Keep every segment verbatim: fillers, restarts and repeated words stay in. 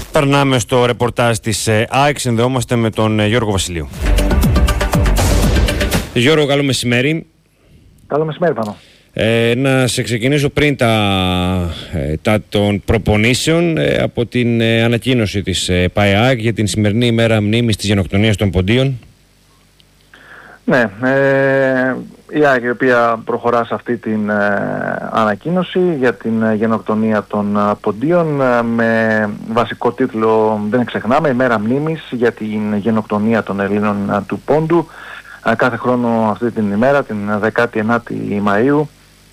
Περνάμε στο ρεπορτάζ της ΑΕΚ. Συνδεόμαστε με τον Γιώργο Βασιλείου. Γιώργο, καλό μεσημέρι. Καλό μεσημέρι, Πάνο. Ε, να σε ξεκινήσω πριν τα, τα των προπονήσεων ε, από την ε, ανακοίνωση της ε, ΠΑΕΑΚ για την σημερινή ημέρα μνήμης της γενοκτονίας των Ποντίων. Ναι, ε, η ΑΕΚ η οποία προχωρά σε αυτή την ε, ανακοίνωση για την ε, γενοκτονία των ε, Ποντίων ε, με βασικό τίτλο, δεν ξεχνάμε, ημέρα μνήμης για την γενοκτονία των Ελλήνων ε, του Πόντου. Ε, κάθε χρόνο αυτή την ημέρα, την δεκάτη ενάτη Μαΐου,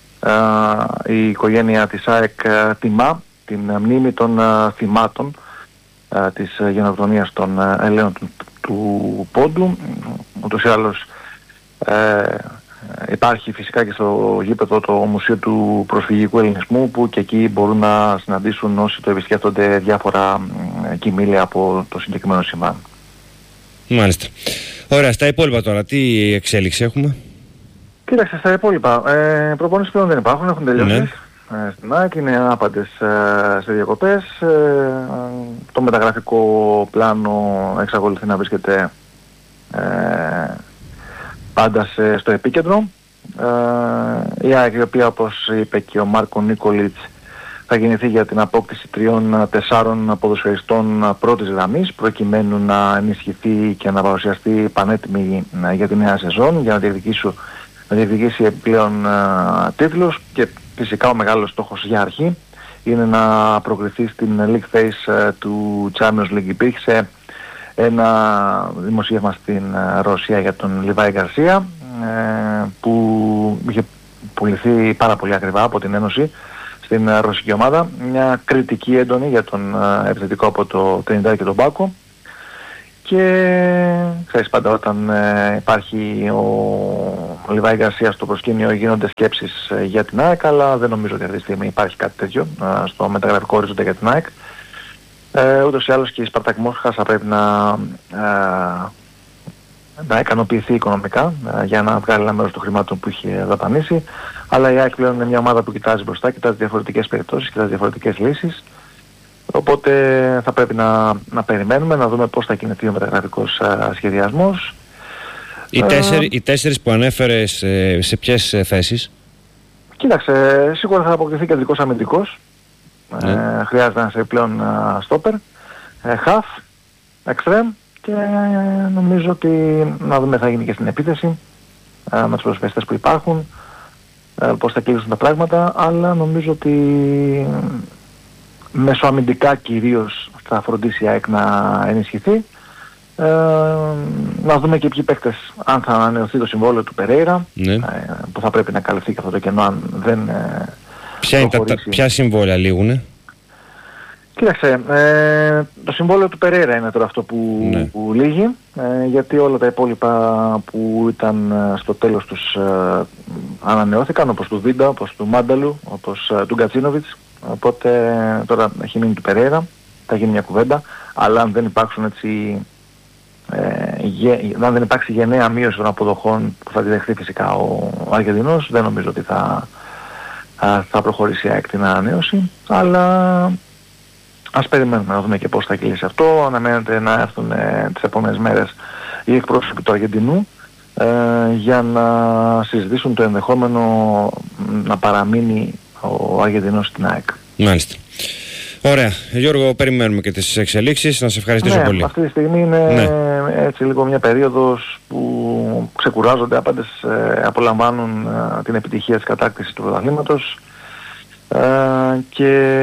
ε, η οικογένεια της ΑΕΚ ε, τιμά την ε, μνήμη των ε, θυμάτων ε, της ε, γενοκτονίας των ε, Ελλήνων του, του Πόντου. Ούτως ή άλλως Ε, υπάρχει φυσικά και στο γήπεδο το Μουσείο του Προσφυγικού Ελληνισμού, που και εκεί μπορούν να συναντήσουν όσοι το επισκέπτονται διάφορα ε, κοιμήλια από το συγκεκριμένο συμβάν. Μάλιστα. Ωραία, στα υπόλοιπα τώρα, τι εξέλιξη έχουμε? Κοίταξε, στα υπόλοιπα, ε, προπονήσεις πλέον δεν υπάρχουν, έχουν τελειώσει. Ναι. Ε, στην ΑΕΚ είναι άπαντες ε, σε διακοπές. Ε, το μεταγραφικό πλάνο εξακολουθεί να βρίσκεται ε, πάντα σε, στο επίκεντρο. Ε, η ΑΕΚ, η οποία, όπως είπε και ο Μάρκο Νίκολιτς, θα κινηθεί για την απόκτηση τριών τεσσάρων ποδοσφαιριστών πρώτης γραμμής, προκειμένου να ενισχυθεί και να παρουσιαστεί πανέτοιμη για τη νέα σεζόν, για να διεκδικήσει, να διεκδικήσει επιπλέον uh, τίτλους. Και φυσικά ο μεγάλος στόχος για αρχή είναι να προκριθεί στην League Phase uh, του Champions League. Υπήρξε ένα δημοσίευμα στην uh, Ρωσία για τον Λιβάη Γκαρσία, uh, που είχε πουληθεί πάρα πολύ ακριβά από την Ένωση στην uh, ρωσική ομάδα. Μια κριτική έντονη για τον uh, επιθετικό από το Τρινιντάδ και τον Πάκο. Και ξέρεις, πάντα όταν uh, υπάρχει ο Λιβάη Γκαρσία στο προσκήνιο γίνονται σκέψεις uh, για την ΑΕΚ, αλλά δεν νομίζω ότι αυτή τη στιγμή υπάρχει κάτι τέτοιο uh, στο μεταγραφικό ορίζοντα για την ΑΕΚ. Ε, ούτως ή άλλως και η Σπαρτάκ Μόσχας θα πρέπει να, ε, να ικανοποιηθεί οικονομικά ε, για να βγάλει ένα μέρος των χρημάτων που είχε δαπανίσει. Αλλά η ΑΕΚ πλέον είναι μια ομάδα που κοιτάζει μπροστά, κοιτάζει διαφορετικές περιπτώσεις, κοιτάζει διαφορετικές λύσεις. Οπότε θα πρέπει να, να περιμένουμε, να δούμε πώς θα κινηθεί ο μεταγραφικός ε, σχεδιασμός. Οι, ε, τέσσερι, οι τέσσερις που ανέφερες, σε, σε ποιες θέσεις? Κοίταξε, σίγουρα θα αποκτηθεί κεντρικός αμυντικός. Ναι. Ε, χρειάζεται ένας επιπλέον στόπερ, χαφ, εξτρέμ, και ε, νομίζω ότι να δούμε θα γίνει και στην επίθεση ε, με τους προσφαιριστές που υπάρχουν, ε, πώς θα κλείσουν τα πράγματα, αλλά νομίζω ότι μεσοαμυντικά κυρίως θα φροντίσει η ΑΕΚ να ενισχυθεί. Ε, να δούμε και ποιοι παίκτες, αν θα ανανεωθεί το συμβόλαιο του Περέιρα, ναι. ε, που θα πρέπει να καλυφθεί και αυτό το κενό αν δεν ε, Ποια, είναι τα, ποια συμβόλαια λήγουνε? Κοίταξε, ε, το συμβόλαιο του Περέιρα είναι τώρα αυτό που, ναι. που λύγει, ε, γιατί όλα τα υπόλοιπα που ήταν ε, στο τέλος τους ε, ανανεώθηκαν, όπως του Βίντα, όπως του Μάνταλου, όπως ε, του Γκατσίνοβιτς. Οπότε ε, τώρα έχει μείνει του Περέιρα, θα γίνει μια κουβέντα, αλλά αν δεν υπάρξουν έτσι, ε, γε, αν δεν υπάρξει γενναία μείωση των αποδοχών που θα διδεχθεί φυσικά ο, ο Αργεντινός, δεν νομίζω ότι θα θα προχωρήσει η ΑΕΚ την ανανέωση, αλλά ας περιμένουμε να δούμε και πώς θα κυλήσει αυτό. Αναμένεται να έρθουν ε, τις επόμενες μέρες οι εκπρόσωποι του Αργεντινού ε, για να συζητήσουν το ενδεχόμενο να παραμείνει ο Αργεντινός στην ΑΕΚ. Μάλιστα. Ωραία. Γιώργο, περιμένουμε και τις εξελίξεις. Να σε ευχαριστήσω ναι, πολύ. Αυτή τη στιγμή είναι ναι. έτσι λίγο μια περίοδος που ξεκουράζονται, άπαντες ε, απολαμβάνουν ε, την επιτυχία της κατάκτησης του πρωταθλήματος ε, και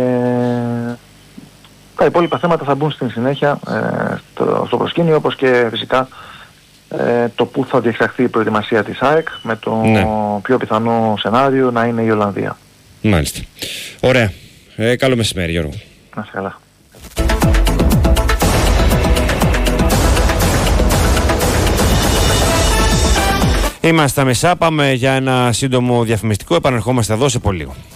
τα υπόλοιπα θέματα θα μπουν στην συνέχεια ε, στο, στο προσκήνιο, όπως και φυσικά ε, το που θα διεξαχθεί η προετοιμασία της ΑΕΚ, με το ναι. πιο πιθανό σενάριο να είναι η Ολλανδία. Μάλιστα. Ωραία. Ε, καλό μεσημέρι, Γιώργο. Να είσαι καλά. Είμαστε στα μισά, πάμε για ένα σύντομο διαφημιστικό, επανερχόμαστε εδώ σε πολύ λίγο.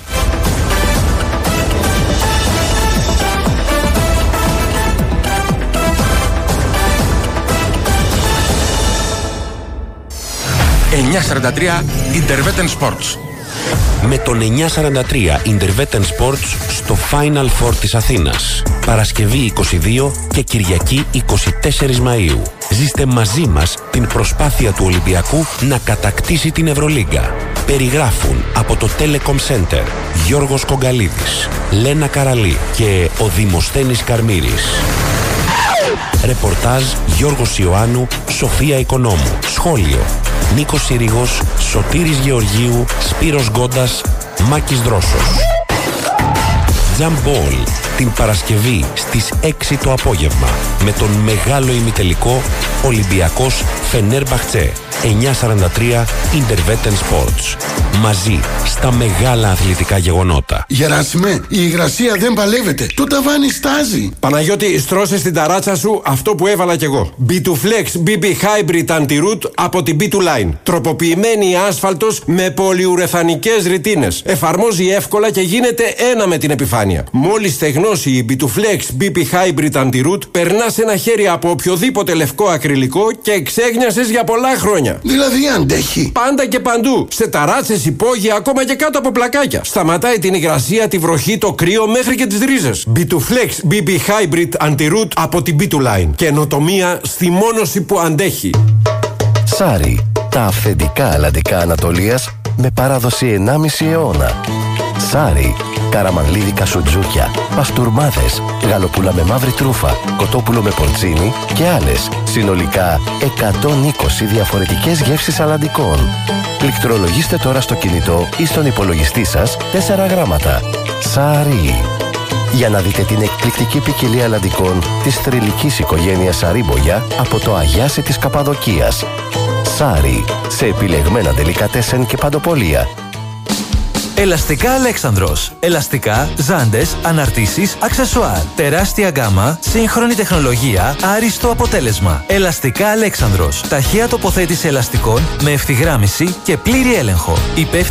εννιακόσια σαράντα τρία Interveten Sports. Με τον εννιακόσια σαράντα τρία Intervetten Sports στο Final Four της Αθήνας. Παρασκευή είκοσι δύο και Κυριακή είκοσι τέσσερις Μαΐου. Ζήστε μαζί μας την προσπάθεια του Ολυμπιακού να κατακτήσει την Ευρωλίγκα. Περιγράφουν από το Telecom Center Γιώργος Κογκαλίδης, Λένα Καραλή και ο Δημοσθένης Καρμύρης. Ρεπορτάζ Γιώργος Ιωάννου, Σοφία Οικονόμου. Σχόλιο Νίκος Συρίγος, Σωτήρης Γεωργίου, Σπύρος Γκόντας, Μάκης Δρόσος. Jump Ball την Παρασκευή στις έξι το απόγευμα με τον μεγάλο ημιτελικό Ολυμπιακός Φενέρμπαχτσε εννιακόσια σαράντα τρία Intervetten Sports. Μαζί στα μεγάλα αθλητικά γεγονότα. Γεράσιμε, η υγρασία δεν παλεύεται. Το ταβάνι στάζει. Παναγιώτη, στρώσε στην ταράτσα σου αυτό που έβαλα κι εγώ. μπι του Flex μπι μπι Hybrid Anti-Root από την μπι του Line. Τροποποιημένη άσφαλτος με πολυουρεθανικές ρητίνες. Εφαρμόζει εύκολα και γίνεται ένα με την επιφάνεια. Μόλις στεγνώσει η μπι του Flex μπι μπι Hybrid Anti-Root, περνάς ένα χέρι από οποιοδήποτε λευκό ακριλικό και εξέγνιασες για πολλά χρόνια. Δηλαδή αντέχει. Πάντα και παντού. Σε ταράτσες, υπόγεια, ακόμα και κάτω από πλακάκια. Σταματάει την υγρασία, τη βροχή, το κρύο μέχρι και τις ρίζες. μπι του Flex μπι μπι Hybrid Anti-Root από την μπι του Line. Καινοτομία στη μόνωση που αντέχει. Σάρι. Τα αυθεντικά αλλαντικά Ανατολίας με παράδοση ενάμιση αιώνα. Σάρι. Καραμανλίδικα σουτζούκια, παστούρμάδες, γαλοπούλα με μαύρη τρούφα, κοτόπουλο με πορτσίνι και άλλες. Συνολικά εκατόν είκοσι διαφορετικές γεύσεις αλλαντικών. Πληκτρολογήστε τώρα στο κινητό ή στον υπολογιστή σας τέσσερα γράμματα. Σάρι. Για να δείτε την εκπληκτική ποικιλία αλλαντικών της θρυλικής οικογένειας Σαρίμπογια από το Αγιάσι της Καπαδοκίας. Σάρι. Σε επιλεγμένα ντελικατέσεν και παντοπολία. Ελαστικά Αλέξανδρος. Ελαστικά, ζάντες, αναρτήσεις, αξεσουάρ. Τεράστια γκάμα, σύγχρονη τεχνολογία, άριστο αποτέλεσμα. Ελαστικά Αλέξανδρος. Ταχεία τοποθέτηση ελαστικών με ευθυγράμμιση και πλήρη έλεγχο.